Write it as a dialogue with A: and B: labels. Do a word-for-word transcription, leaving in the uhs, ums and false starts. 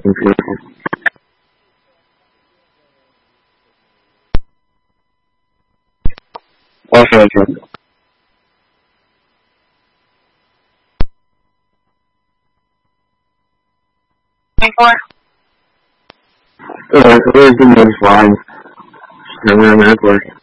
A: computer. Okay, okay.
B: twenty-four.
A: Uh, where's the next line? Somewhere in the network.